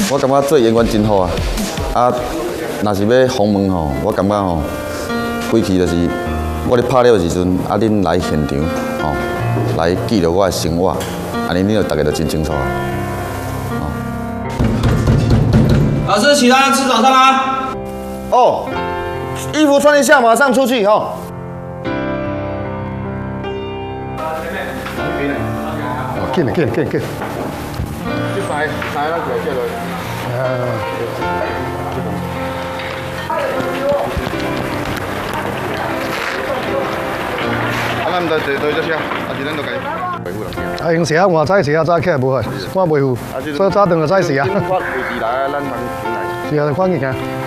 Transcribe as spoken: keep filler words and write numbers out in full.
我感觉做演员真好啊！啊，若是要访问吼，我感觉吼，规期就是我咧拍了时阵，啊，恁来现场吼，来记录我的生活，安尼恁就大家就真清楚啊。 老师，起来吃早餐啦！ 哦，衣服穿一下，马上出去哈。 哦，紧嘞，紧紧紧。 你塞塞那个叫做。啊。啊，咱就坐对这些，啊是咱就该维护了。 啊，用时啊，换早时啊，早起来无害，我维护，所以早顿就早时啊。 我维持来，咱通进来。 是啊，看见看。